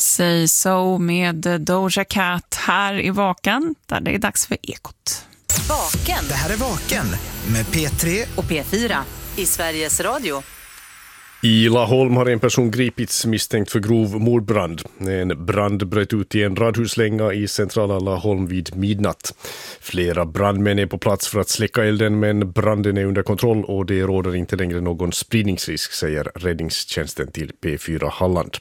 Say So med Doja Cat här i Vaken, där det är dags för Ekot. Vaken. Det här är Vaken med P3 och P4 i Sveriges Radio. I Laholm har en person gripits misstänkt för grov mordbrand. En brand bröt ut i en radhuslänga i centrala Laholm vid midnatt. Flera brandmän är på plats för att släcka elden, men branden är under kontroll och det råder inte längre någon spridningsrisk, säger räddningstjänsten till P4 Halland.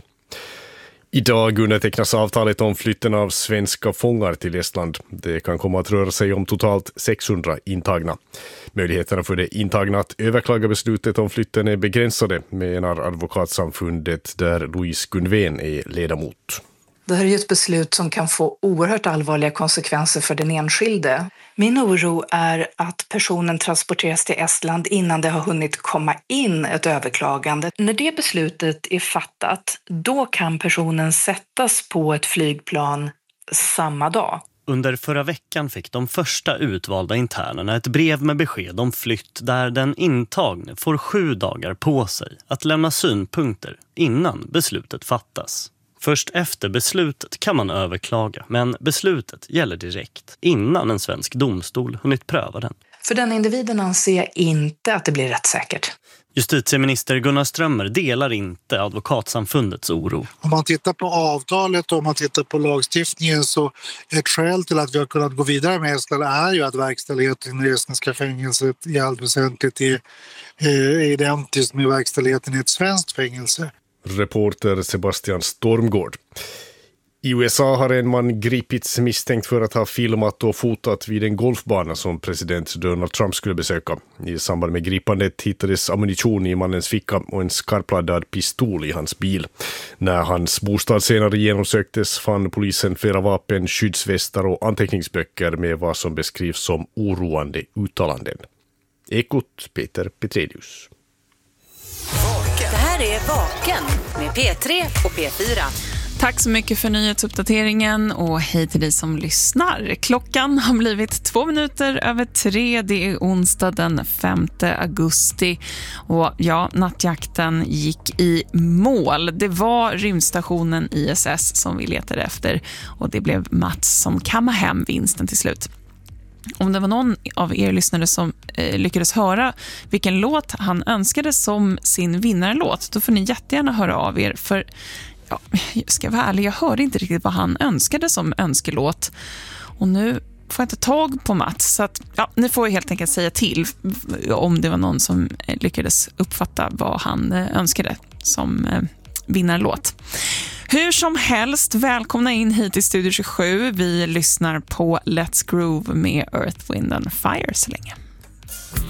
Idag undertecknas avtalet om flytten av svenska fångar till Estland. Det kan komma att röra sig om totalt 600 intagna. Möjligheterna för det intagna att överklaga beslutet om flytten är begränsade, menar advokatsamfundet där Louise Gunven är ledamot. Det här är ju ett beslut som kan få oerhört allvarliga konsekvenser för den enskilde. Min oro är att personen transporteras till Estland innan det har hunnit komma in ett överklagande. När det beslutet är fattat, då kan personen sättas på ett flygplan samma dag. Under förra veckan fick de första utvalda internerna ett brev med besked om flytt där den intagne får 7 dagar på sig att lämna synpunkter innan beslutet fattas. Först efter beslutet kan man överklaga, men beslutet gäller direkt innan en svensk domstol hunnit pröva den. För den individen anser jag inte att det blir rättssäkert. Justitieminister Gunnar Strömmer delar inte advokatsamfundets oro. Om man tittar på avtalet och om man tittar på lagstiftningen, så ett skäl till att vi har kunnat gå vidare med Estland är ju att verkställigheten i det estniska fängelset i allt väsentligt är identiskt med verkställigheten i ett svenskt fängelse. Reporter Sebastian Stormgård. I USA har en man gripits misstänkt för att ha filmat och fotat vid en golfbana som president Donald Trump skulle besöka. I samband med gripandet hittades ammunition i mannens ficka och en skarpladdad pistol i hans bil. När hans bostad senare genomsöktes fann polisen flera vapen, skyddsvästar och anteckningsböcker med vad som beskrivs som oroande uttalanden. Ekot, Peter Petrelius. Det här är Vaken med P3 och P4. Tack så mycket för nyhetsuppdateringen och hej till dig som lyssnar. Klockan har blivit 2 minuter över 3. Det är onsdag den 5 augusti och ja, nattjakten gick i mål. Det var rymdstationen ISS som vi letade efter och det blev Mats som kammade hem vinsten till slut. Om det var någon av er lyssnare som lyckades höra vilken låt han önskade som sin vinnarlåt, då får ni jättegärna höra av er, för ja, jag ska vara ärlig, jag hörde inte riktigt vad han önskade som önskelåt. Och nu får jag inte tag på Mats, så att, ja, ni får helt enkelt säga till om det var någon som lyckades uppfatta vad han önskade som vinnarlåt. Hur som helst, välkomna in hit i Studio 27. Vi lyssnar på Let's Groove med Earth, Wind and Fire så länge.